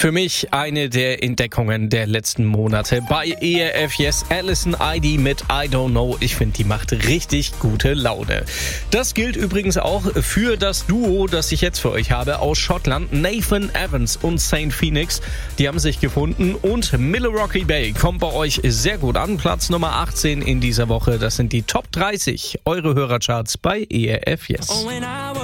Für mich eine der Entdeckungen der letzten Monate bei ERF Yes, Alison ID mit I Don't Know. Ich finde, die macht richtig gute Laune. Das gilt übrigens auch für das Duo, das ich jetzt für euch habe aus Schottland. Nathan Evans und Saint Phoenix, die haben sich gefunden und Milwaukee Bay kommt bei euch sehr gut an. Platz Nummer 18 in dieser Woche. Das sind die Top 30, eure Hörercharts bei ERF Yes.